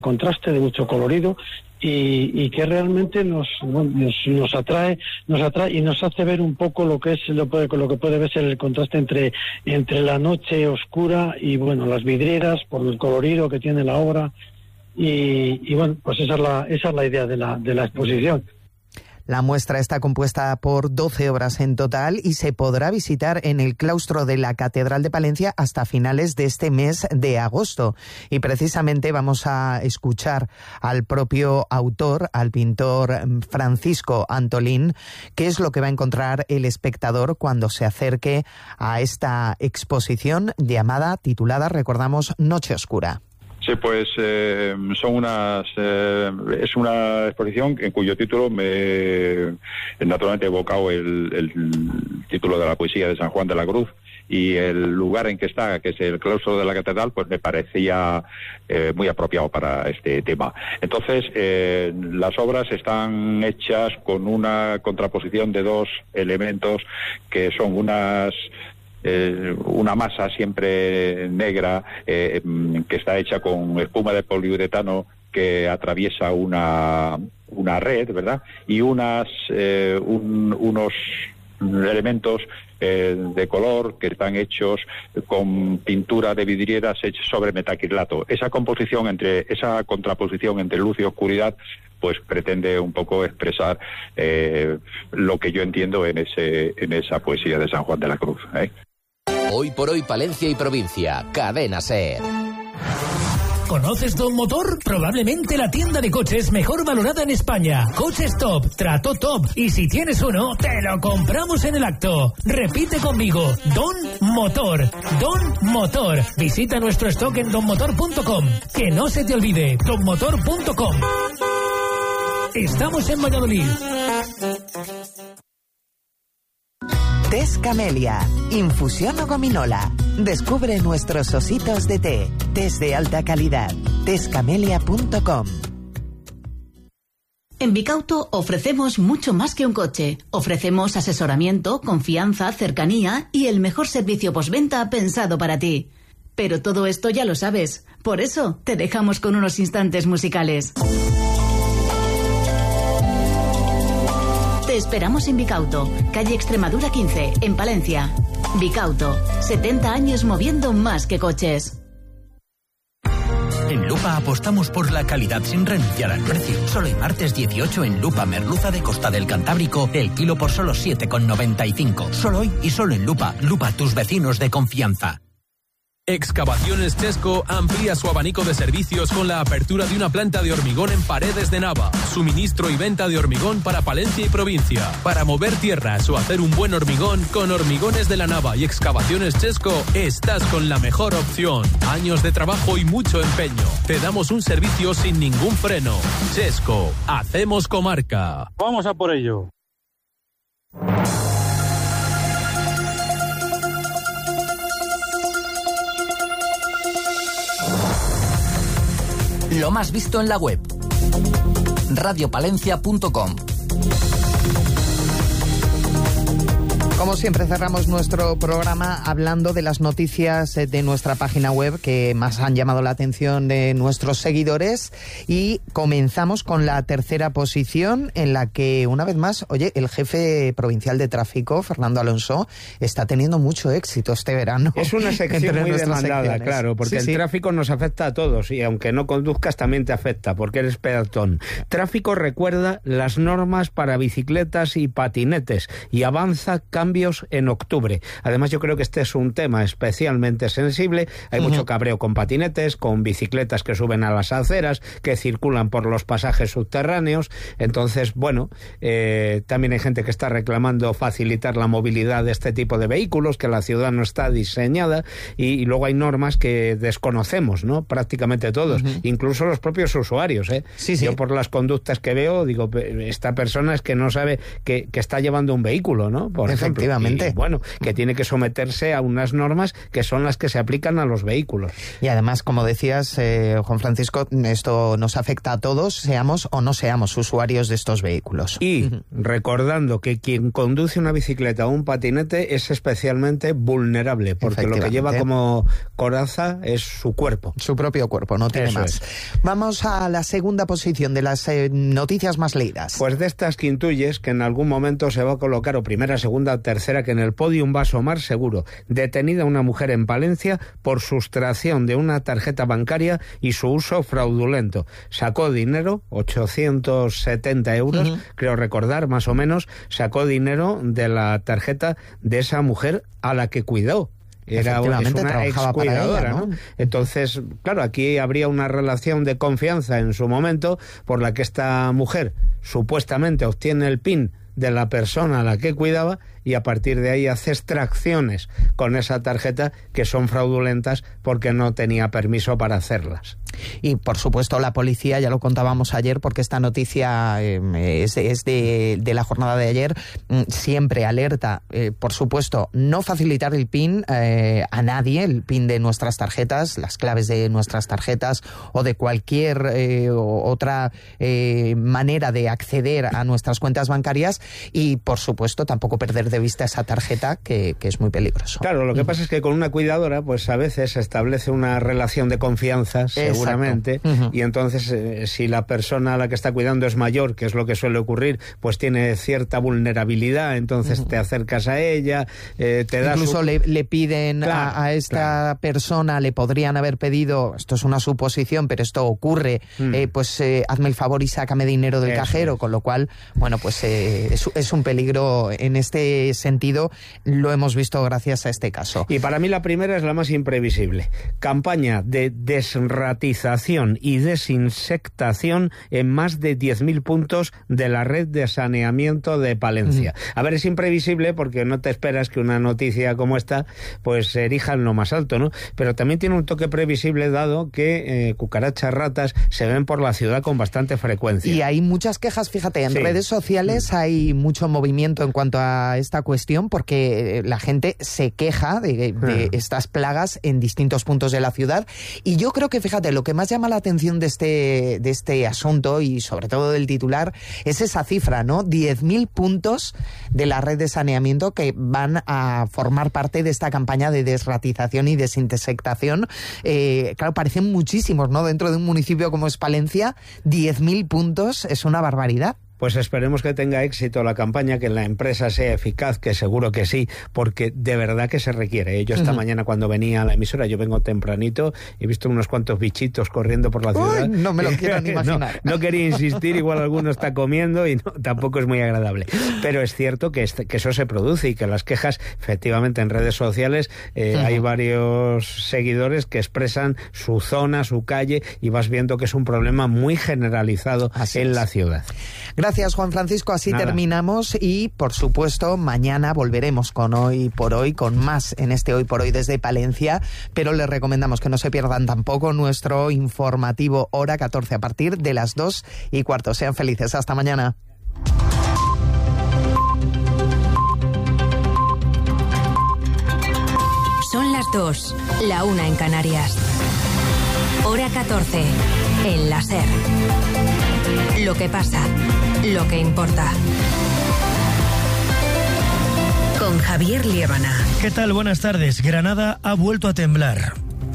contraste, de mucho colorido, y que realmente nos atrae y nos hace ver un poco lo que puede ser el contraste entre la noche oscura y las vidrieras, por el colorido que tiene la obra, y bueno, pues esa es la idea de la exposición. La muestra está compuesta por 12 obras en total y se podrá visitar en el claustro de la Catedral de Palencia hasta finales de este mes de agosto. Y precisamente vamos a escuchar al propio autor, al pintor Francisco Antolín, qué es lo que va a encontrar el espectador cuando se acerque a esta exposición titulada, recordamos, Noche Oscura. Sí, pues es una exposición en cuyo título naturalmente he evocado el título de la poesía de San Juan de la Cruz, y el lugar en que está, que es el claustro de la catedral, pues me parecía muy apropiado para este tema. Entonces, las obras están hechas con una contraposición de dos elementos que son una masa siempre negra que está hecha con espuma de poliuretano que atraviesa una red, ¿verdad? Y unos elementos de color que están hechos con pintura de vidrieras hechas sobre metacrilato. Esa contraposición entre luz y oscuridad pues pretende un poco expresar lo que yo entiendo en esa poesía de San Juan de la Cruz. Hoy por hoy, Palencia y provincia. Cadena SER. ¿Conoces Don Motor? Probablemente la tienda de coches mejor valorada en España. Coches top, trato top. Y si tienes uno, te lo compramos en el acto. Repite conmigo. Don Motor. Don Motor. Visita nuestro stock en donmotor.com. Que no se te olvide. donmotor.com. Estamos en Valladolid. Tés Camelia, infusión o gominola. Descubre nuestros ositos de té, tés de alta calidad. Tescamelia.com. En Bicauto ofrecemos mucho más que un coche. Ofrecemos asesoramiento, confianza, cercanía y el mejor servicio postventa pensado para ti. Pero todo esto ya lo sabes. Por eso te dejamos con unos instantes musicales. Te esperamos en Bicauto, calle Extremadura 15, en Palencia. Bicauto, 70 años moviendo más que coches. En Lupa apostamos por la calidad sin renunciar al precio. Solo el martes 18 en Lupa merluza de Costa del Cantábrico, el kilo por solo 7,95. Solo hoy y solo en Lupa. Lupa, tus vecinos de confianza. Excavaciones Chesco amplía su abanico de servicios con la apertura de una planta de hormigón en Paredes de Nava. Suministro y venta de hormigón para Palencia y provincia. Para mover tierras o hacer un buen hormigón, con Hormigones de la Nava y Excavaciones Chesco estás con la mejor opción. Años de trabajo y mucho empeño. Te damos un servicio sin ningún freno. Chesco, hacemos comarca. Vamos a por ello. Lo más visto en la web. radiopalencia.com. Como siempre, cerramos nuestro programa hablando de las noticias de nuestra página web que más han llamado la atención de nuestros seguidores, y comenzamos con la tercera posición, en la que, una vez más, el jefe provincial de tráfico, Fernando Alonso, está teniendo mucho éxito este verano. Es una sección muy demandada, claro, porque el tráfico nos afecta a todos, y aunque no conduzcas también te afecta, porque eres peatón. Tráfico recuerda las normas para bicicletas y patinetes y avanza cambios en octubre. Además, yo creo que este es un tema especialmente sensible. Hay mucho cabreo con patinetes, con bicicletas que suben a las aceras, que circulan por los pasajes subterráneos. Entonces, también hay gente que está reclamando facilitar la movilidad de este tipo de vehículos, que la ciudad no está diseñada, y luego hay normas que desconocemos, ¿no? Prácticamente todos, incluso los propios usuarios, ¿eh? Sí. Yo, por las conductas que veo, digo, esta persona es que no sabe que está llevando un vehículo, ¿no? Por ejemplo. Efectivamente. Y, bueno, que tiene que someterse a unas normas que son las que se aplican a los vehículos. Y además, como decías, Juan Francisco, esto nos afecta a todos, seamos o no seamos usuarios de estos vehículos. Y recordando que quien conduce una bicicleta o un patinete es especialmente vulnerable, porque lo que lleva como coraza es su cuerpo. Su propio cuerpo, no tiene más. Vamos a la segunda posición de las noticias más leídas. Pues de estas que intuyes que en algún momento se va a colocar o primera, segunda o tercera, que en el podium va a asomar seguro. Detenida una mujer en Palencia por sustracción de una tarjeta bancaria y su uso fraudulento. Sacó dinero, 870 euros, creo recordar, más o menos, sacó dinero de la tarjeta de esa mujer a la que cuidó. Es una excuidadora, ¿no? Entonces, claro, aquí habría una relación de confianza en su momento por la que esta mujer supuestamente obtiene el PIN de la persona a la que cuidaba y a partir de ahí hace extracciones con esa tarjeta que son fraudulentas porque no tenía permiso para hacerlas. Y por supuesto la policía, ya lo contábamos ayer porque esta noticia es de la jornada de ayer, siempre alerta, por supuesto, no facilitar el PIN a nadie, el PIN de nuestras tarjetas, las claves de nuestras tarjetas o de cualquier otra manera de acceder a nuestras cuentas bancarias y por supuesto tampoco perder de vista esa tarjeta que es muy peligroso. Claro, lo que pasa es que con una cuidadora pues a veces se establece una relación de confianza seguramente y entonces si la persona a la que está cuidando es mayor, que es lo que suele ocurrir, pues tiene cierta vulnerabilidad, entonces te acercas a ella, te das... Incluso le piden a esta persona, le podrían haber pedido, esto es una suposición, pero esto ocurre, hazme el favor y sácame dinero del cajero, con lo cual, bueno, pues es un peligro en este sentido, lo hemos visto gracias a este caso. Y para mí la primera es la más imprevisible. Campaña de desratización y desinsectación en más de 10.000 puntos de la red de saneamiento de Palencia. A ver, es imprevisible porque no te esperas que una noticia como esta pues se erija en lo más alto, ¿no? Pero también tiene un toque previsible dado que cucarachas, ratas se ven por la ciudad con bastante frecuencia. Y hay muchas quejas, fíjate, en redes sociales hay mucho movimiento en cuanto a esta cuestión porque la gente se queja de estas plagas en distintos puntos de la ciudad y yo creo que, fíjate, lo que más llama la atención de este asunto y sobre todo del titular es esa cifra, ¿no? 10.000 puntos de la red de saneamiento que van a formar parte de esta campaña de desratización y desinsectación. Claro, parecen muchísimos, ¿no? Dentro de un municipio como es Palencia, 10.000 puntos es una barbaridad. Pues esperemos que tenga éxito la campaña, que la empresa sea eficaz, que seguro que sí, porque de verdad que se requiere. Yo esta mañana cuando venía a la emisora, yo vengo tempranito, he visto unos cuantos bichitos corriendo por la ciudad. Uy, no me lo quiero ni imaginar. No quería insistir, igual alguno está comiendo y tampoco es muy agradable. Pero es cierto que eso se produce y que las quejas, efectivamente, en redes sociales hay varios seguidores que expresan su zona, su calle y vas viendo que es un problema muy generalizado en la ciudad. Gracias, Juan Francisco. Así terminamos y, por supuesto, mañana volveremos con Hoy por Hoy, con más en este Hoy por Hoy desde Palencia, pero les recomendamos que no se pierdan tampoco nuestro informativo Hora 14 a partir de las 2:15. Sean felices. Hasta mañana. Son las 2, la 1 en Canarias. Hora 14, en la SER. Lo que pasa, lo que importa. Con Javier Liébana. ¿Qué tal? Buenas tardes. Granada ha vuelto a temblar.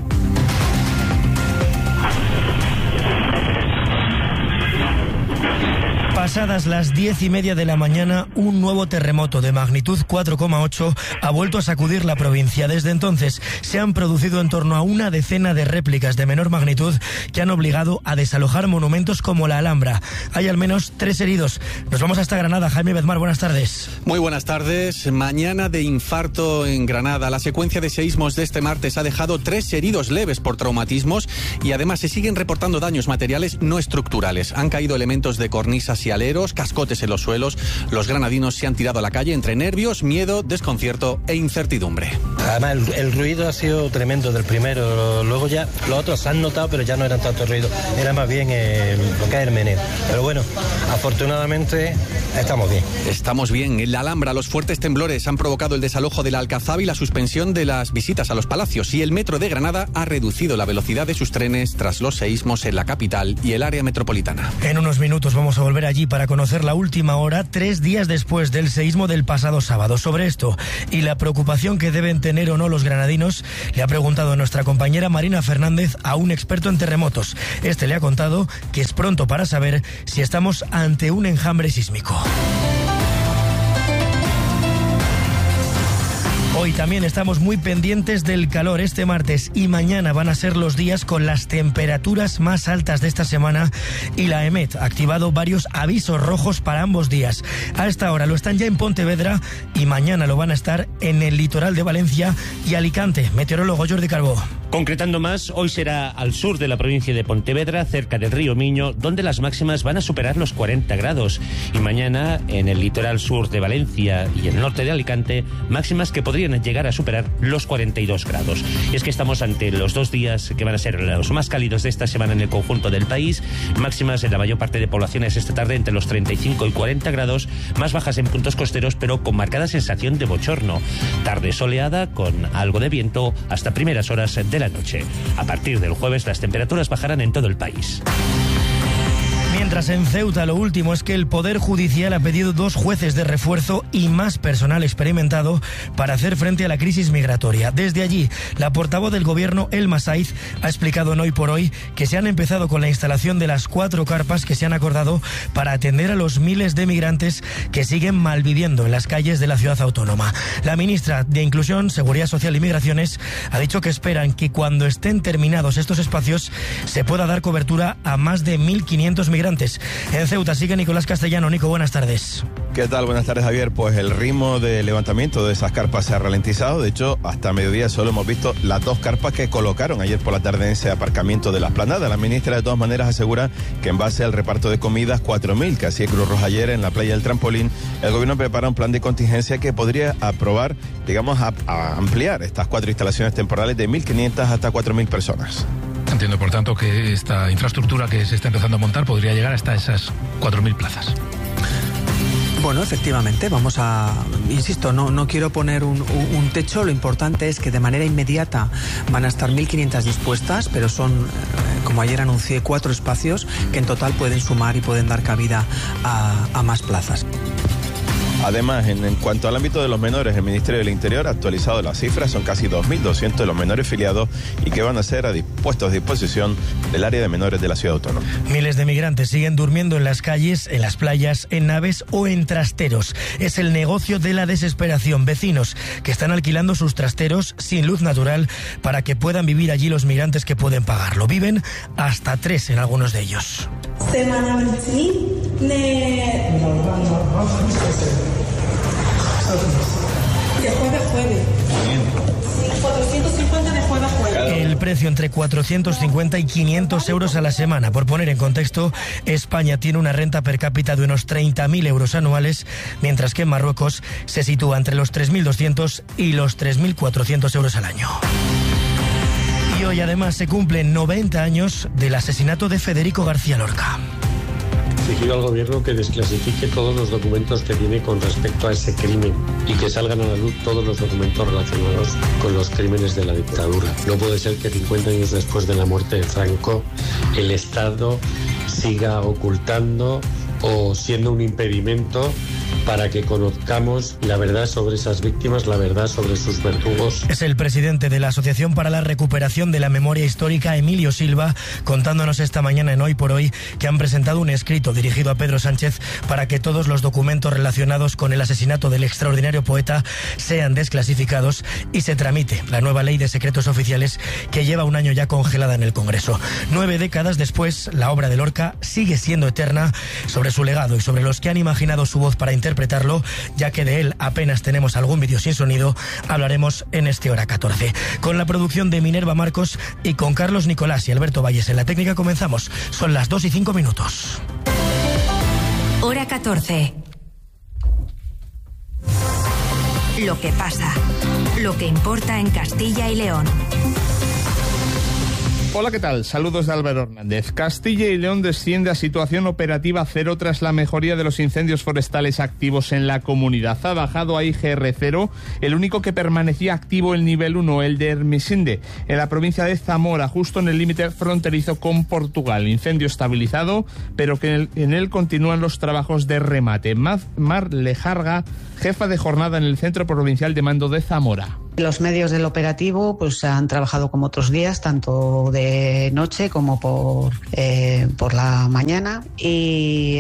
Pasadas las 10:30 de la mañana, un nuevo terremoto de magnitud 4,8 ha vuelto a sacudir la provincia. Desde entonces se han producido en torno a una decena de réplicas de menor magnitud que han obligado a desalojar monumentos como la Alhambra. Hay al menos 3 heridos. Nos vamos hasta Granada. Jaime Bedmar, buenas tardes. Muy buenas tardes. Mañana de infarto en Granada. La secuencia de seísmos de este martes ha dejado 3 heridos leves por traumatismos y además se siguen reportando daños materiales no estructurales. Han caído elementos de cornisas y cerealeros, cascotes en los suelos. Los granadinos se han tirado a la calle entre nervios, miedo, desconcierto e incertidumbre. Además, el ruido ha sido tremendo del primero. Luego ya los otros se han notado, pero ya no eran tanto ruido. Era más bien lo que es el meneo. Pero bueno, afortunadamente estamos bien. Estamos bien. En la Alhambra, los fuertes temblores han provocado el desalojo de la Alcazaba y la suspensión de las visitas a los palacios. Y el metro de Granada ha reducido la velocidad de sus trenes tras los seísmos en la capital y el área metropolitana. En unos minutos vamos a volver allí para conocer la última hora, 3 días después del seísmo del pasado sábado. Sobre esto y la preocupación que deben tener o no los granadinos, le ha preguntado nuestra compañera Marina Fernández a un experto en terremotos. Este le ha contado que es pronto para saber si estamos ante un enjambre sísmico. Hoy también estamos muy pendientes del calor. Este martes y mañana van a ser los días con las temperaturas más altas de esta semana y la EMET ha activado varios avisos rojos para ambos días. A esta hora lo están ya en Pontevedra y mañana lo van a estar en el litoral de Valencia y Alicante. Meteorólogo Jordi Calvo. Concretando más, hoy será al sur de la provincia de Pontevedra, cerca del río Miño, donde las máximas van a superar los 40 grados. Y mañana, en el litoral sur de Valencia y el norte de Alicante, máximas que podrían llegar a superar los 42 grados. Y es que estamos ante los 2 días que van a ser los más cálidos de esta semana en el conjunto del país. Máximas en la mayor parte de poblaciones esta tarde entre los 35 y 40 grados, más bajas en puntos costeros, pero con marcada sensación de bochorno. Tarde soleada, con algo de viento, hasta primeras horas de la noche. A partir del jueves las temperaturas bajarán en todo el país. Mientras en Ceuta lo último es que el Poder Judicial ha pedido 2 jueces de refuerzo y más personal experimentado para hacer frente a la crisis migratoria. Desde allí, la portavoz del gobierno, Elma Saiz, ha explicado en Hoy por Hoy que se han empezado con la instalación de las 4 carpas que se han acordado para atender a los miles de migrantes que siguen malviviendo en las calles de la ciudad autónoma. La ministra de Inclusión, Seguridad Social y Migraciones ha dicho que esperan que cuando estén terminados estos espacios se pueda dar cobertura a más de 1.500 migrantes. En Ceuta sigue Nicolás Castellano. Nico, buenas tardes. ¿Qué tal? Buenas tardes, Javier. Pues el ritmo de levantamiento de esas carpas se ha ralentizado. De hecho, hasta mediodía solo hemos visto las 2 carpas que colocaron ayer por la tarde en ese aparcamiento de la Esplanada. La ministra de todas maneras asegura que en base al reparto de comidas 4.000 que hacía Cruz Roja ayer en la playa del Trampolín, el gobierno prepara un plan de contingencia que podría aprobar, digamos, a ampliar estas 4 instalaciones temporales de 1.500 hasta 4.000 personas. Entiendo, por tanto, que esta infraestructura que se está empezando a montar podría llegar hasta esas 4.000 plazas. Bueno, efectivamente, vamos a... Insisto, no quiero poner un techo. Lo importante es que de manera inmediata van a estar 1.500 dispuestas, pero son, como ayer anuncié, 4 espacios que en total pueden sumar y pueden dar cabida a más plazas. Además, en cuanto al ámbito de los menores, el Ministerio del Interior ha actualizado las cifras. Son casi 2.200 de los menores filiados y que van a ser puestos a disposición del área de menores de la ciudad autónoma. Miles de migrantes siguen durmiendo en las calles, en las playas, en naves o en trasteros. Es el negocio de la desesperación. Vecinos que están alquilando sus trasteros sin luz natural para que puedan vivir allí los migrantes que pueden pagarlo. Viven hasta 3 en algunos de ellos. De jueves a jueves. 450 de jueves a jueves. El precio entre 450 y 500 euros a la semana. Por poner en contexto, España tiene una renta per cápita de unos 30.000 euros anuales, mientras que en Marruecos se sitúa entre los 3.200 y los 3.400 euros al año. Y hoy además se cumplen 90 años del asesinato de Federico García Lorca. Exigido al gobierno que desclasifique todos los documentos que tiene con respecto a ese crimen y que salgan a la luz todos los documentos relacionados con los crímenes de la dictadura. No puede ser que 50 años después de la muerte de Franco el Estado siga ocultando o siendo un impedimento para que conozcamos la verdad sobre esas víctimas, la verdad sobre sus verdugos. Es el presidente de la Asociación para la Recuperación de la Memoria Histórica, Emilio Silva, contándonos esta mañana en Hoy por Hoy que han presentado un escrito dirigido a Pedro Sánchez para que todos los documentos relacionados con el asesinato del extraordinario poeta sean desclasificados y se tramite la nueva ley de secretos oficiales que lleva un año ya congelada en el Congreso. 9 décadas después, la obra de Lorca sigue siendo eterna. Sobre su legado y sobre los que han imaginado su voz para interpretarlo, ya que de él apenas tenemos algún vídeo sin sonido, hablaremos en este Hora 14. Con la producción de Minerva Marcos y con Carlos Nicolás y Alberto Valles en la técnica comenzamos. Son las 2:05. Hora 14. Lo que pasa, lo que importa en Castilla y León. Hola, ¿qué tal? Saludos de Álvaro Hernández. Castilla y León desciende a situación operativa 0 tras la mejoría de los incendios forestales activos en la comunidad. Ha bajado a IGR 0, el único que permanecía activo el nivel 1, el de Ermesinde, en la provincia de Zamora, justo en el límite fronterizo con Portugal. Incendio estabilizado, pero que en él continúan los trabajos de remate. Mar Lejarga, jefa de jornada en el Centro Provincial de Mando de Zamora. Los medios del operativo pues han trabajado como otros días, tanto de noche como por la mañana, y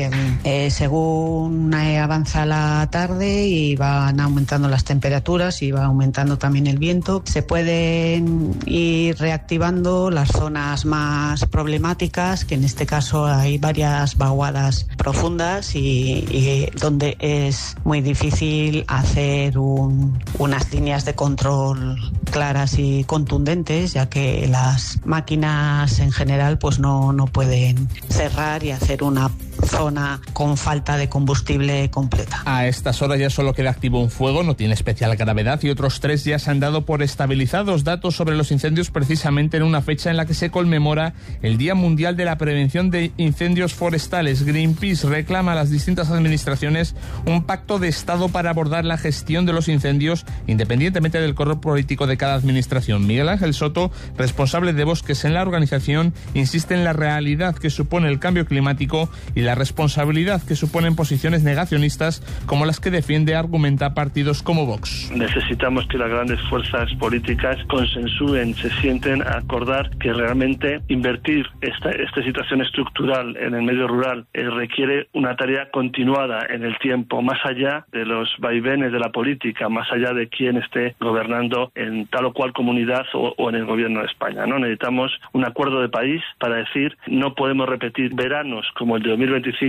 según avanza la tarde y van aumentando las temperaturas y va aumentando también el viento, se pueden ir reactivando las zonas más problemáticas, que en este caso hay varias vaguadas profundas y donde es muy difícil hacer unas líneas de control claras y contundentes, ya que las máquinas en general pues no pueden cerrar y hacer una zona con falta de combustible completa. A estas horas ya solo queda activo un fuego, no tiene especial gravedad, y otros 3 ya se han dado por estabilizados. Datos sobre los incendios precisamente en una fecha en la que se conmemora el Día Mundial de la Prevención de Incendios Forestales. Greenpeace reclama a las distintas administraciones un pacto de Estado para abordar la gestión de los incendios, independientemente del color político de cada administración. Miguel Ángel Soto, responsable de Bosques en la organización, insiste en la realidad que supone el cambio climático y la responsabilidad que suponen posiciones negacionistas como las que defiende, argumenta, partidos como Vox. Necesitamos que las grandes fuerzas políticas consensúen, se sienten a acordar que realmente invertir esta situación estructural en el medio rural requiere una tarea continuada en el tiempo, más allá de los vaivenes de la política, más allá de quién esté gobernando en tal o cual comunidad o en el gobierno de España, ¿no? Necesitamos un acuerdo de país para decir no podemos repetir veranos como el de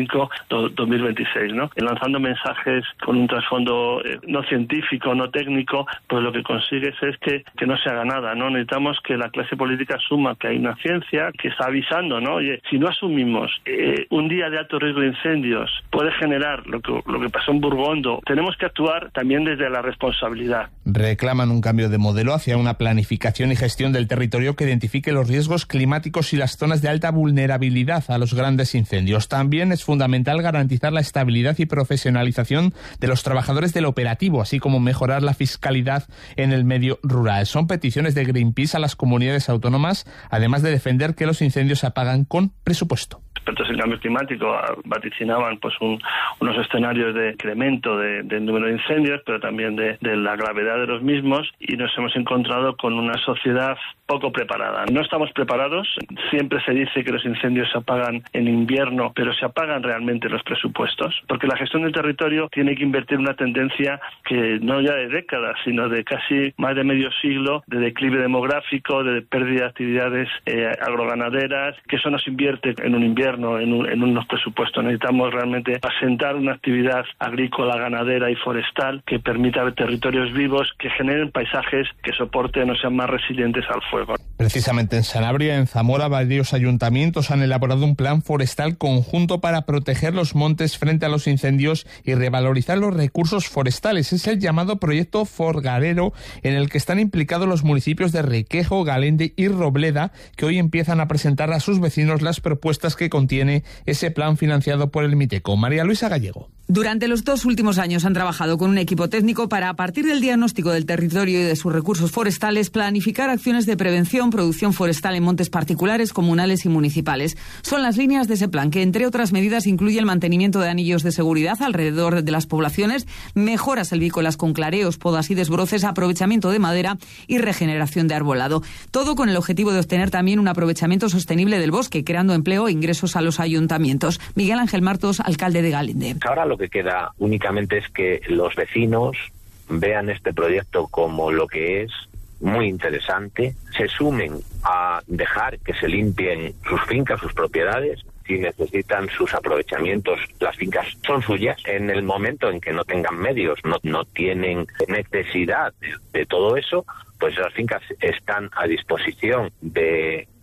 2025-2026, ¿no? Lanzando mensajes con un trasfondo no científico, no técnico, pues lo que consigues es que no se haga nada, ¿no? Necesitamos que la clase política asuma que hay una ciencia que está avisando, ¿no? Oye, si no asumimos un día de alto riesgo de incendios puede generar lo que pasó en Burgondo, tenemos que actuar también desde la responsabilidad. Reclaman un cambio de modelo hacia una planificación y gestión del territorio que identifique los riesgos climáticos y las zonas de alta vulnerabilidad a los grandes incendios. También es fundamental garantizar la estabilidad y profesionalización de los trabajadores del operativo, así como mejorar la fiscalidad en el medio rural. Son peticiones de Greenpeace a las comunidades autónomas, además de defender que los incendios se apagan con presupuesto. Expertos en cambio climático vaticinaban pues unos escenarios de incremento del número de incendios, pero también de la gravedad de los mismos, y nos hemos encontrado con una sociedad poco preparada. No estamos preparados. Siempre se dice que los incendios se apagan en invierno, pero se apagan realmente los presupuestos, porque la gestión del territorio tiene que invertir una tendencia que no ya de décadas, sino de casi más de medio siglo de declive demográfico, de pérdida de actividades agroganaderas, que eso no se invierte en un invierno, en unos presupuestos. Necesitamos realmente asentar una actividad agrícola, ganadera y forestal que permita territorios vivos, que generen paisajes que soporten o sean más resilientes al fuego. Precisamente en Sanabria, en Zamora, varios ayuntamientos han elaborado un plan forestal conjunto para proteger los montes frente a los incendios y revalorizar los recursos forestales. Es el llamado proyecto Forgarero, en el que están implicados los municipios de Requejo, Galende y Robleda, que hoy empiezan a presentar a sus vecinos las propuestas que contiene ese plan financiado por el Miteco. María Luisa Gallego. Durante los 2 últimos años han trabajado con un equipo técnico para, a partir del diagnóstico del territorio y de sus recursos forestales, planificar acciones de prevención, producción forestal en montes particulares, comunales y municipales. Son las líneas de ese plan que, entre otras medidas, incluye el mantenimiento de anillos de seguridad alrededor de las poblaciones, mejoras silvícolas con clareos, podas y desbroces, aprovechamiento de madera y regeneración de arbolado. Todo con el objetivo de obtener también un aprovechamiento sostenible del bosque, creando empleo e ingresos a los ayuntamientos. Miguel Ángel Martos, alcalde de Galende. Ahora lo que queda únicamente es que los vecinos vean este proyecto como lo que es, muy interesante, se sumen a dejar que se limpien sus fincas, sus propiedades. Si necesitan sus aprovechamientos, las fincas son suyas. En el momento en que no tengan medios, no tienen necesidad de todo eso, pues las fincas están a disposición de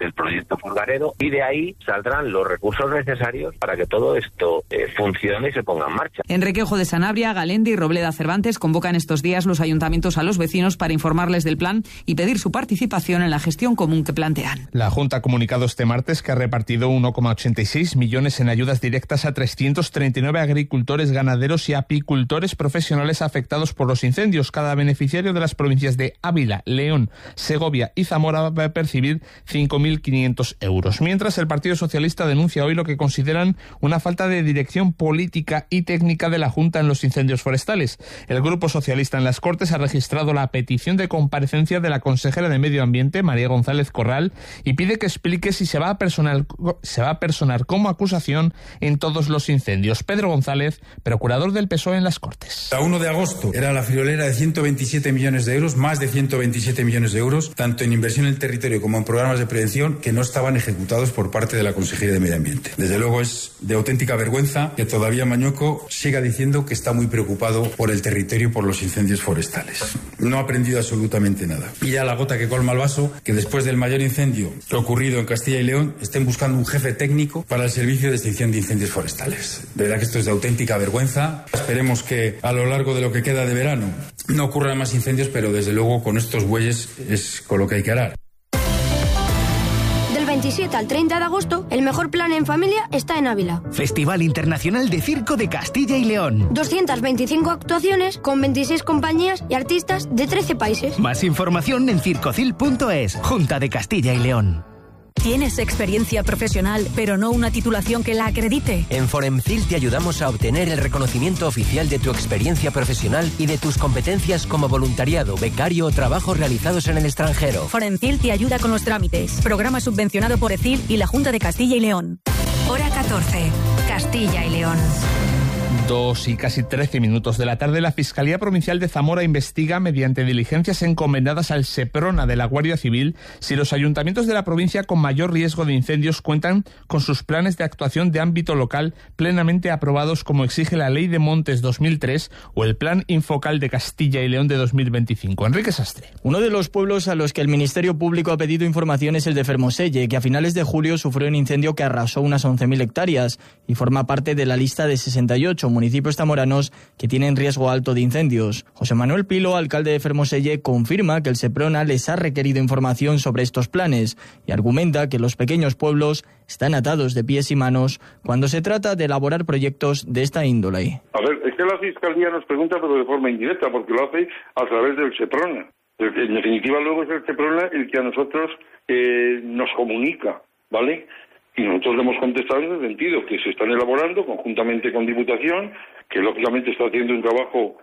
del proyecto Folgaredo, y de ahí saldrán los recursos necesarios para que todo esto funcione y se ponga en marcha. En Requejo de Sanabria, Galendi y Robleda Cervantes convocan estos días los ayuntamientos a los vecinos para informarles del plan y pedir su participación en la gestión común que plantean. La Junta ha comunicado este martes que ha repartido 1,86 millones en ayudas directas a 339 agricultores, ganaderos y apicultores profesionales afectados por los incendios. Cada beneficiario de las provincias de Ávila, León, Segovia y Zamora va a percibir 5.500 euros. Mientras, el Partido Socialista denuncia hoy lo que consideran una falta de dirección política y técnica de la Junta en los incendios forestales. El Grupo Socialista en las Cortes ha registrado la petición de comparecencia de la consejera de Medio Ambiente, María González Corral, y pide que explique si se va a personar como acusación en todos los incendios. Pedro González, procurador del PSOE en las Cortes. A 1 de agosto era la friolera de 127 millones de euros, más de 127 millones de euros, tanto en inversión en el territorio como en programas de prevención, que no estaban ejecutados por parte de la Consejería de Medio Ambiente. Desde luego es de auténtica vergüenza que todavía Mañueco siga diciendo que está muy preocupado por el territorio y por los incendios forestales. No ha aprendido absolutamente nada. Y ya la gota que colma el vaso, que después del mayor incendio ocurrido en Castilla y León estén buscando un jefe técnico para el servicio de extinción de incendios forestales. De verdad que esto es de auténtica vergüenza. Esperemos que a lo largo de lo que queda de verano no ocurran más incendios, pero desde luego con estos bueyes es con lo que hay que arar. Del 27 al 30 de agosto, el mejor plan en familia está en Ávila. Festival Internacional de Circo de Castilla y León. 225 actuaciones con 26 compañías y artistas de 13 países. Más información en circocil.es, Junta de Castilla y León. ¿Tienes experiencia profesional, pero no una titulación que la acredite? En Foremcil te ayudamos a obtener el reconocimiento oficial de tu experiencia profesional y de tus competencias como voluntariado, becario o trabajos realizados en el extranjero. Foremcil te ayuda con los trámites. Programa subvencionado por ECIL y la Junta de Castilla y León. Hora 14. Castilla y León. 2 y casi 13 minutos de la tarde, la Fiscalía Provincial de Zamora investiga mediante diligencias encomendadas al Seprona de la Guardia Civil si los ayuntamientos de la provincia con mayor riesgo de incendios cuentan con sus planes de actuación de ámbito local plenamente aprobados, como exige la Ley de Montes 2003 o el Plan Infocal de Castilla y León de 2025. Enrique Sastre. Uno de los pueblos a los que el Ministerio Público ha pedido información es el de Fermoselle, que a finales de julio sufrió un incendio que arrasó unas 11.000 hectáreas y forma parte de la lista de 68 municipios zamoranos que tienen riesgo alto de incendios. José Manuel Pilo, alcalde de Fermoselle, confirma que el Seprona les ha requerido información sobre estos planes y argumenta que los pequeños pueblos están atados de pies y manos cuando se trata de elaborar proyectos de esta índole. A ver, es que la Fiscalía nos pregunta, pero de forma indirecta, porque lo hace a través del Seprona. En definitiva, luego es el Seprona el que a nosotros nos comunica, ¿vale? Y nosotros le hemos contestado en el sentido que se están elaborando conjuntamente con Diputación, que lógicamente está haciendo un trabajo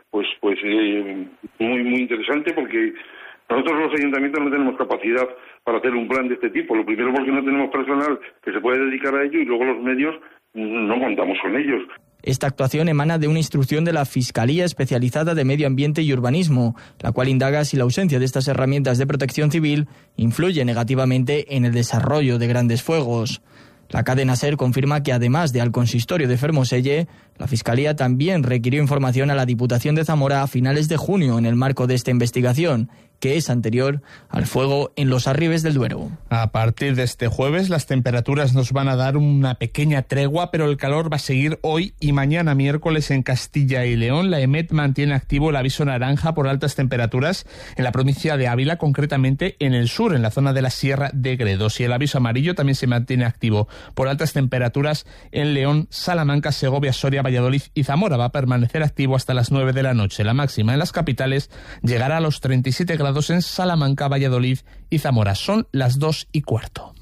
muy interesante, porque nosotros los ayuntamientos no tenemos capacidad para hacer un plan de este tipo. Lo primero porque no tenemos personal que se puede dedicar a ello, y luego los medios no contamos con ellos. Esta actuación emana de una instrucción de la Fiscalía Especializada de Medio Ambiente y Urbanismo, la cual indaga si la ausencia de estas herramientas de protección civil influye negativamente en el desarrollo de grandes fuegos. La cadena SER confirma que, además de al consistorio de Fermoselle, la Fiscalía también requirió información a la Diputación de Zamora a finales de junio en el marco de esta investigación, que es anterior al fuego en los Arribes del Duero. A partir de este jueves, las temperaturas nos van a dar una pequeña tregua, pero el calor va a seguir hoy y mañana miércoles en Castilla y León. La EMET mantiene activo el aviso naranja por altas temperaturas en la provincia de Ávila, concretamente en el sur, en la zona de la Sierra de Gredos. Y el aviso amarillo también se mantiene activo por altas temperaturas en León, Salamanca, Segovia, Soria, Valladolid y Zamora. Va a permanecer activo hasta las 9 de la noche. La máxima en las capitales llegará a los 37 grados en Salamanca, Valladolid y Zamora. Son las 2:15.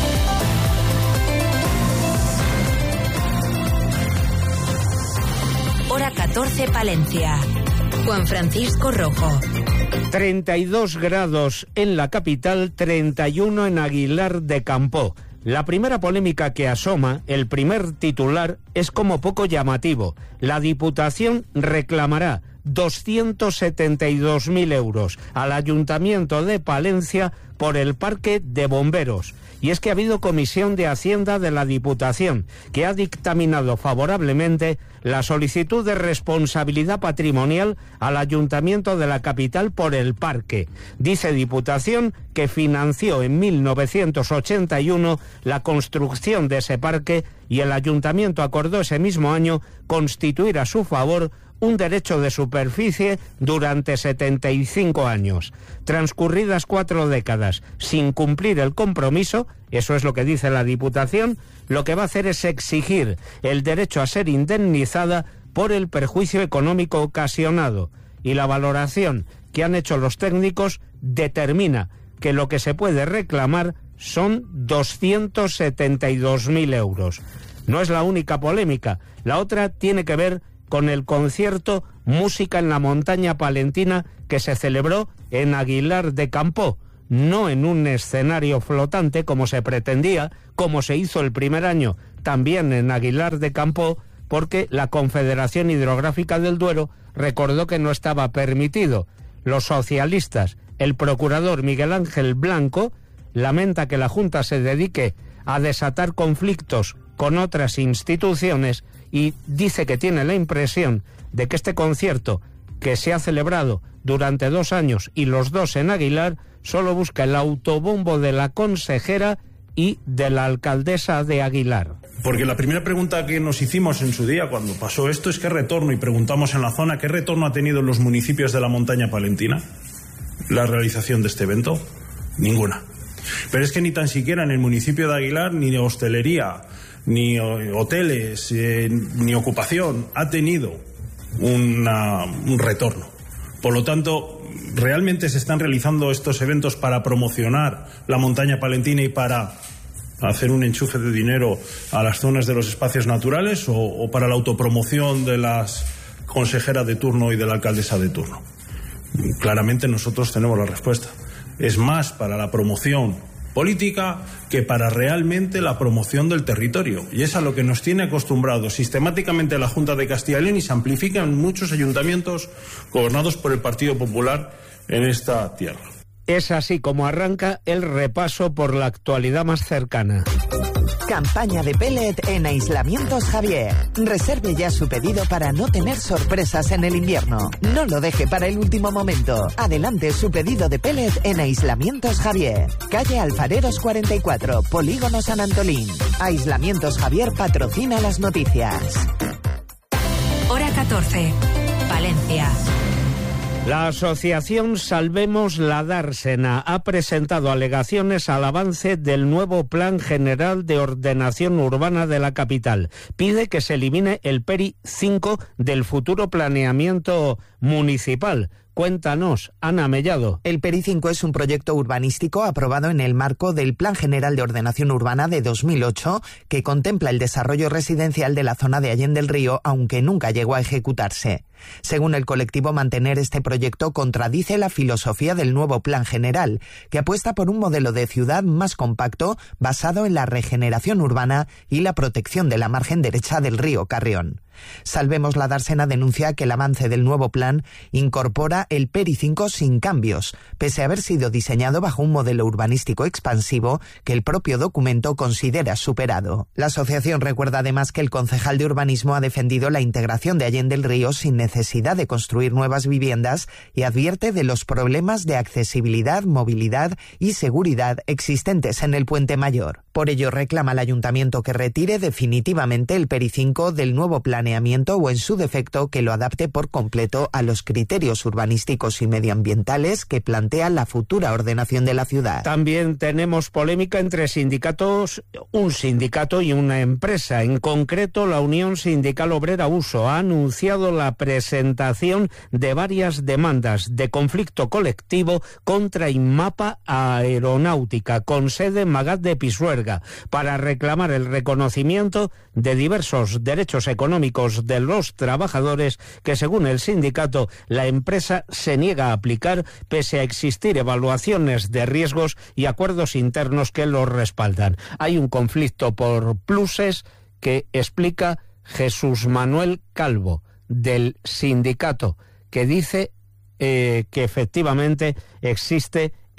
Hora 14, Palencia. Juan Francisco Rojo. 32 grados en la capital, 31 en Aguilar de Campoo. La primera polémica que asoma, el primer titular, es como poco llamativo. La Diputación reclamará 272.000 euros al Ayuntamiento de Palencia por el parque de bomberos. Y es que ha habido Comisión de Hacienda de la Diputación, que ha dictaminado favorablemente la solicitud de responsabilidad patrimonial al Ayuntamiento de la capital por el parque. Dice Diputación que financió en 1981 la construcción de ese parque y el Ayuntamiento acordó ese mismo año constituir a su favor un derecho de superficie durante 75 años. Transcurridas 4 décadas sin cumplir el compromiso, eso es lo que dice la Diputación, lo que va a hacer es exigir el derecho a ser indemnizada por el perjuicio económico ocasionado. Y la valoración que han hecho los técnicos determina que lo que se puede reclamar son 272.000 euros. No es la única polémica. La otra tiene que ver con el concierto Música en la Montaña Palentina que se celebró en Aguilar de Campoo, no en un escenario flotante como se pretendía, como se hizo el primer año también en Aguilar de Campoo, porque la Confederación Hidrográfica del Duero recordó que no estaba permitido. Los socialistas, el procurador Miguel Ángel Blanco, lamenta que la Junta se dedique a desatar conflictos con otras instituciones y dice que tiene la impresión de que este concierto, que se ha celebrado durante 2 años y los 2 en Aguilar, solo busca el autobombo de la consejera y de la alcaldesa de Aguilar. Porque la primera pregunta que nos hicimos en su día cuando pasó esto es qué retorno, y preguntamos en la zona qué retorno ha tenido en los municipios de la montaña palentina la realización de este evento. Ninguna. Pero es que ni tan siquiera en el municipio de Aguilar ni hostelería, ni hoteles, ni ocupación ha tenido un retorno. Por lo tanto, ¿realmente se están realizando estos eventos para promocionar la montaña palentina y para hacer un enchufe de dinero a las zonas de los espacios naturales o para la autopromoción de las consejeras de turno y de la alcaldesa de turno? Claramente nosotros tenemos la respuesta. Es más para la promoción política que para realmente la promoción del territorio. Y es a lo que nos tiene acostumbrados sistemáticamente la Junta de Castilla y León y se amplifica en muchos ayuntamientos gobernados por el Partido Popular en esta tierra. Es así como arranca el repaso por la actualidad más cercana. Campaña de pellet en Aislamientos Javier. Reserve ya su pedido para no tener sorpresas en el invierno. No lo deje para el último momento. Adelante su pedido de pellet en Aislamientos Javier. Calle Alfareros 44, Polígono San Antolín. Aislamientos Javier patrocina las noticias. Hora 14. Palencia. La asociación Salvemos la Dársena ha presentado alegaciones al avance del nuevo Plan General de Ordenación Urbana de la capital. Pide que se elimine el PERI 5 del futuro planeamiento municipal. Cuéntanos, Ana Mellado. El PERI 5 es un proyecto urbanístico aprobado en el marco del Plan General de Ordenación Urbana de 2008 que contempla el desarrollo residencial de la zona de Allende del Río, aunque nunca llegó a ejecutarse. Según el colectivo, mantener este proyecto contradice la filosofía del nuevo Plan General, que apuesta por un modelo de ciudad más compacto basado en la regeneración urbana y la protección de la margen derecha del río Carrión. Salvemos la Dársena denuncia que el avance del nuevo plan incorpora el PERI 5 sin cambios, pese a haber sido diseñado bajo un modelo urbanístico expansivo que el propio documento considera superado. La asociación recuerda además que el concejal de urbanismo ha defendido la integración de Allende del Río sin necesidad de construir nuevas viviendas y advierte de los problemas de accesibilidad, movilidad y seguridad existentes en el Puente Mayor. Por ello reclama al ayuntamiento que retire definitivamente el PERI 5 del nuevo planeamiento o en su defecto que lo adapte por completo a los criterios urbanísticos y medioambientales que plantea la futura ordenación de la ciudad. También tenemos polémica entre sindicatos, un sindicato y una empresa. En concreto, la Unión Sindical Obrera Uso ha anunciado la presentación de varias demandas de conflicto colectivo contra Inmapa Aeronáutica, con sede en Magat de Pisuerga, para reclamar el reconocimiento de diversos derechos económicos de los trabajadores que, según el sindicato, la empresa se niega a aplicar pese a existir evaluaciones de riesgos y acuerdos internos que los respaldan. Hay un conflicto por pluses que explica Jesús Manuel Calvo, del sindicato, que dice que efectivamente existe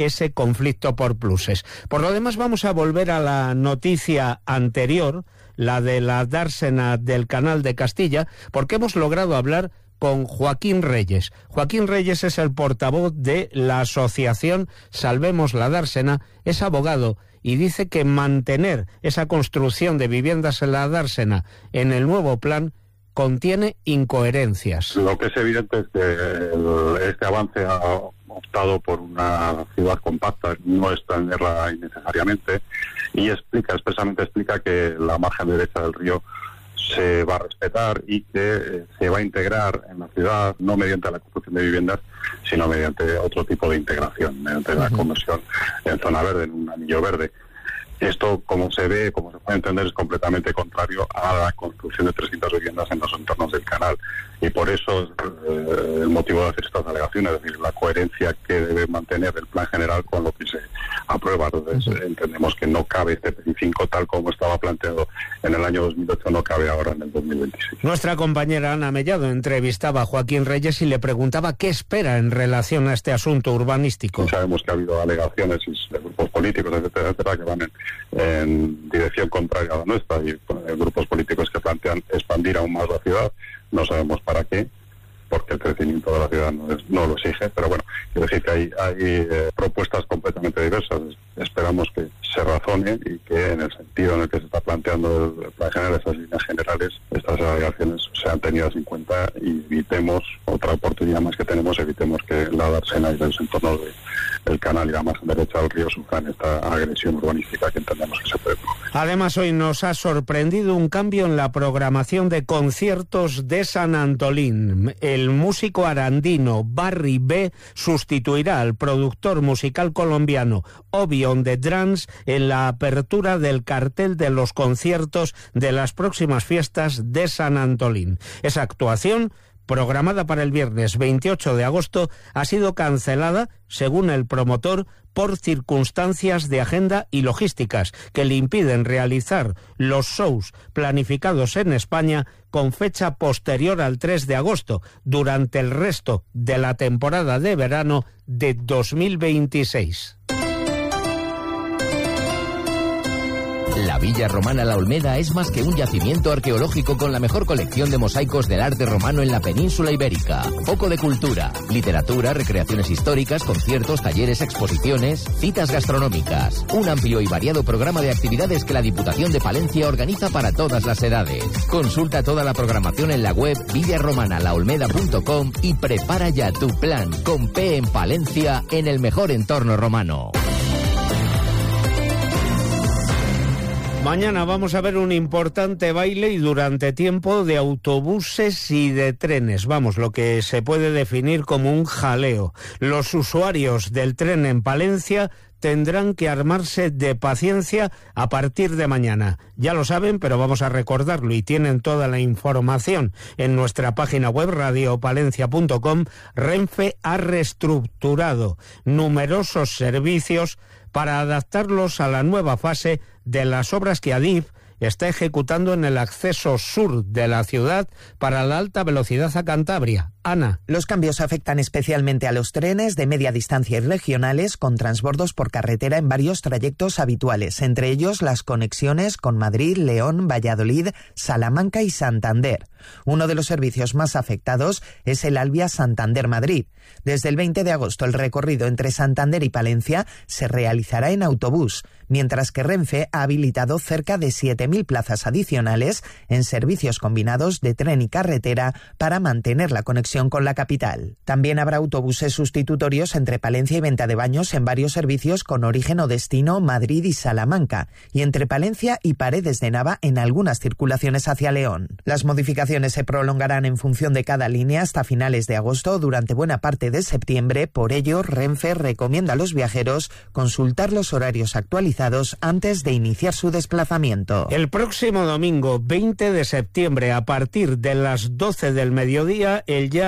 ese conflicto por pluses. Por lo demás, vamos a volver a la noticia anterior, la de la dársena del Canal de Castilla, porque hemos logrado hablar con Joaquín Reyes. Joaquín Reyes es el portavoz de la asociación Salvemos la Dársena, es abogado y dice que mantener esa construcción de viviendas en la dársena en el nuevo plan contiene incoherencias. Lo que es evidente es que este avance ha optado por una ciudad compacta, no extenderla innecesariamente, y expresamente explica que la margen derecha del río se va a respetar y que se va a integrar en la ciudad, no mediante la construcción de viviendas, sino mediante otro tipo de integración, mediante la conversión en zona verde, en un anillo verde. Esto, como se ve, como se puede entender, es completamente contrario a la construcción de 300 viviendas en los entornos del canal. Y por eso es el motivo de hacer estas alegaciones, es decir, la coherencia que debe mantener el plan general con lo que se aprueba. Entonces, entendemos que no cabe este PCI-5 tal como estaba planteado en el año 2008, no cabe ahora en el 2026. Nuestra compañera Ana Mellado entrevistaba a Joaquín Reyes y le preguntaba qué espera en relación a este asunto urbanístico. Sabemos que ha habido alegaciones de grupos políticos, etcétera, etcétera, que van en dirección contraria a la nuestra, y grupos políticos que plantean expandir aún más la ciudad. No sabemos para qué, porque el crecimiento de la ciudad no lo exige, pero bueno, quiero decir que hay propuestas completamente diversas. Esperamos que se razone y que en el sentido en el que se está planteando el plan general, esas líneas generales, estas alegaciones sean tenidas en cuenta y evitemos, otra oportunidad más que tenemos, evitemos que la dársena y los entornos del canal y la margen derecha del río sufran esta agresión urbanística que entendemos que se puede producir. Además, hoy nos ha sorprendido un cambio en la programación de conciertos de San Antolín. El músico arandino Barry B sustituirá al productor musical colombiano Obi on the Drums en la apertura del cartel de los conciertos de las próximas fiestas de San Antolín. Esa actuación, programada para el viernes 28 de agosto, ha sido cancelada, según el promotor, por circunstancias de agenda y logísticas que le impiden realizar los shows planificados en España con fecha posterior al 3 de agosto, durante el resto de la temporada de verano de 2026. La Villa Romana La Olmeda es más que un yacimiento arqueológico con la mejor colección de mosaicos del arte romano en la península ibérica. Foco de cultura, literatura, recreaciones históricas, conciertos, talleres, exposiciones, citas gastronómicas. Un amplio y variado programa de actividades que la Diputación de Palencia organiza para todas las edades. Consulta toda la programación en la web villaromanalaolmeda.com y prepara ya tu plan con P en Palencia en el mejor entorno romano. Mañana vamos a ver un importante baile y durante tiempo de autobuses y de trenes. Vamos, lo que se puede definir como un jaleo. Los usuarios del tren en Palencia tendrán que armarse de paciencia a partir de mañana. Ya lo saben, pero vamos a recordarlo y tienen toda la información en nuestra página web radiopalencia.com. Renfe ha reestructurado numerosos servicios para adaptarlos a la nueva fase de las obras que Adif está ejecutando en el acceso sur de la ciudad para la alta velocidad a Cantabria. Ana. Los cambios afectan especialmente a los trenes de media distancia y regionales con transbordos por carretera en varios trayectos habituales, entre ellos las conexiones con Madrid, León, Valladolid, Salamanca y Santander. Uno de los servicios más afectados es el Alvia Santander-Madrid. Desde el 20 de agosto el recorrido entre Santander y Palencia se realizará en autobús, mientras que Renfe ha habilitado cerca de 7.000 plazas adicionales en servicios combinados de tren y carretera para mantener la conexión con la capital. También habrá autobuses sustitutorios entre Palencia y Venta de Baños en varios servicios con origen o destino Madrid y Salamanca, y entre Palencia y Paredes de Nava en algunas circulaciones hacia León. Las modificaciones se prolongarán en función de cada línea hasta finales de agosto durante buena parte de septiembre. Por ello, Renfe recomienda a los viajeros consultar los horarios actualizados antes de iniciar su desplazamiento. El próximo domingo 20 de septiembre, a partir de las 12 del mediodía, el ya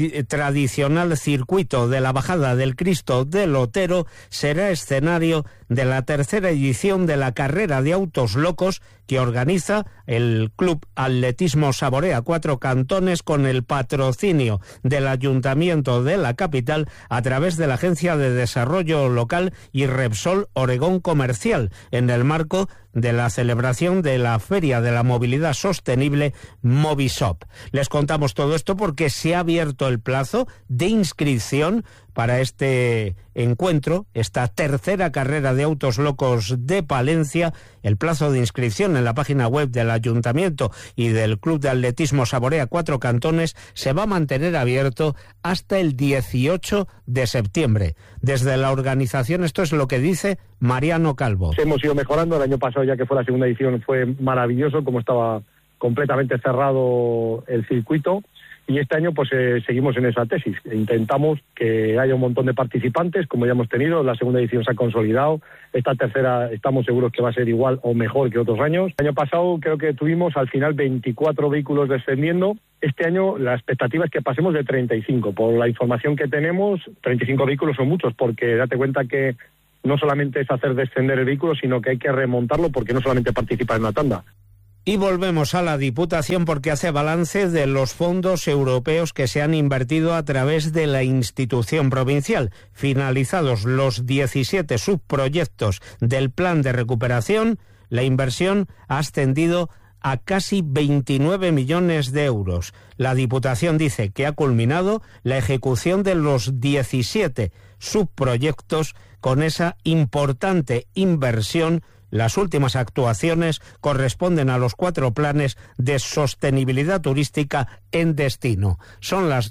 tradicional circuito de la Bajada del Cristo del Otero será escenario de la tercera edición de la carrera de autos locos que organiza el Club Atletismo Saborea Cuatro Cantones con el patrocinio del Ayuntamiento de la capital a través de la Agencia de Desarrollo Local y Repsol Oregón Comercial, en el marco de la celebración de la Feria de la Movilidad Sostenible Movisop. Les contamos todo esto porque se ha abierto el plazo de inscripción para este encuentro, esta tercera carrera de autos locos de Palencia. El plazo de inscripción en la página web del Ayuntamiento y del Club de Atletismo Saborea Cuatro Cantones se va a mantener abierto hasta el 18 de septiembre. Desde la organización esto es lo que dice Mariano Calvo. Hemos ido mejorando. El año pasado, ya que fue la segunda edición, fue maravilloso como estaba completamente cerrado el circuito. Y este año pues seguimos en esa tesis. Intentamos que haya un montón de participantes, como ya hemos tenido. La segunda edición se ha consolidado. Esta tercera estamos seguros que va a ser igual o mejor que otros años. El año pasado creo que tuvimos al final 24 vehículos descendiendo. Este año la expectativa es que pasemos de 35. Por la información que tenemos, 35 vehículos son muchos, porque date cuenta que no solamente es hacer descender el vehículo, sino que hay que remontarlo, porque no solamente participa en una tanda. Y volvemos a la Diputación porque hace balance de los fondos europeos que se han invertido a través de la institución provincial. Finalizados los 17 subproyectos del plan de recuperación, la inversión ha ascendido a casi 29 millones de euros. La Diputación dice que ha culminado la ejecución de los 17 subproyectos con esa importante inversión. Las últimas actuaciones corresponden a los 4 planes de sostenibilidad turística en destino. Son las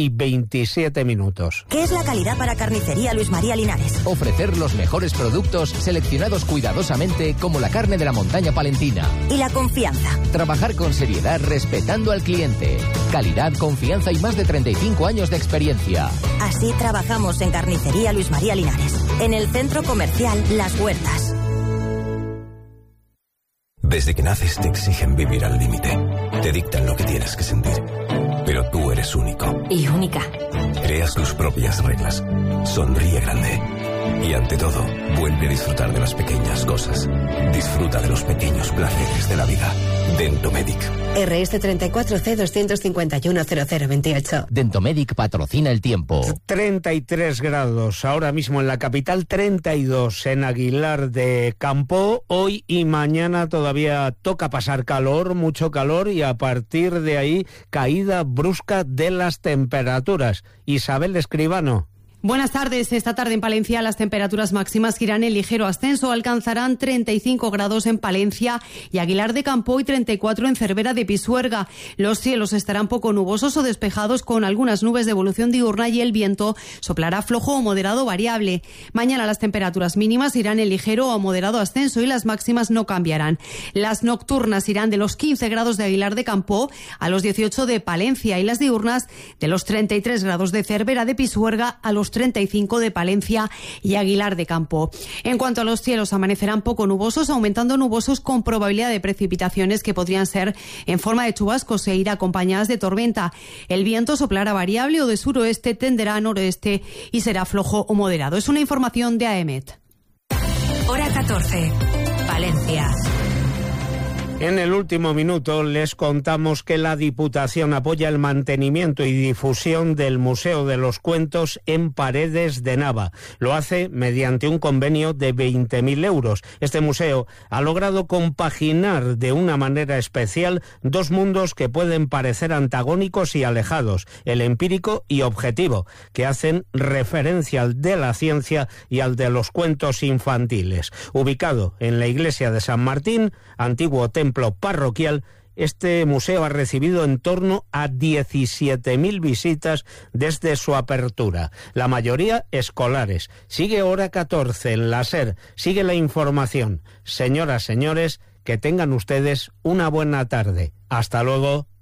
2:27. ¿Qué es la calidad para Carnicería Luis María Linares? Ofrecer los mejores productos seleccionados cuidadosamente como la carne de la montaña palentina. ¿Y la confianza? Trabajar con seriedad respetando al cliente. Calidad, confianza y más de 35 años de experiencia. Así trabajamos en Carnicería Luis María Linares, en el Centro Comercial Las Huertas. Desde que naces te exigen vivir al límite. Te dictan lo que tienes que sentir. Pero tú eres único. Y única. Creas tus propias reglas. Sonríe grande. Y ante todo, vuelve a disfrutar de las pequeñas cosas. Disfruta de los pequeños placeres de la vida. Dentomedic. RS 34C2510028. Dentomedic patrocina el tiempo. 33 grados ahora mismo en la capital, 32 en Aguilar de Campo. Hoy y mañana todavía toca pasar calor, mucho calor, y a partir de ahí caída brusca de las temperaturas. Isabel Escribano. Buenas tardes. Esta tarde en Palencia las temperaturas máximas irán en ligero ascenso. Alcanzarán 35 grados en Palencia y Aguilar de Campo y 34 en Cervera de Pisuerga. Los cielos estarán poco nubosos o despejados con algunas nubes de evolución diurna y el viento soplará flojo o moderado variable. Mañana las temperaturas mínimas irán en ligero o moderado ascenso y las máximas no cambiarán. Las nocturnas irán de los 15 grados de Aguilar de Campo a los 18 de Palencia y las diurnas de los 33 grados de Cervera de Pisuerga a los 35 de Palencia y Aguilar de Campo. En cuanto a los cielos, amanecerán poco nubosos, aumentando nubosos con probabilidad de precipitaciones que podrían ser en forma de chubascos e ir acompañadas de tormenta. El viento soplará variable o de suroeste, tenderá a noroeste y será flojo o moderado. Es una información de AEMET. Hora 14. Palencia. En el último minuto les contamos que la Diputación apoya el mantenimiento y difusión del Museo de los Cuentos en Paredes de Nava. Lo hace mediante un convenio de 20.000 euros. Este museo ha logrado compaginar de una manera especial dos mundos que pueden parecer antagónicos y alejados, el empírico y objetivo, que hacen referencia al de la ciencia y al de los cuentos infantiles. Ubicado en la iglesia de San Martín, antiguo templo parroquial, este museo ha recibido en torno a 17.000 visitas desde su apertura, la mayoría escolares. Sigue Hora 14 en la SER, sigue la información. Señoras, señores, que tengan ustedes una buena tarde. Hasta luego.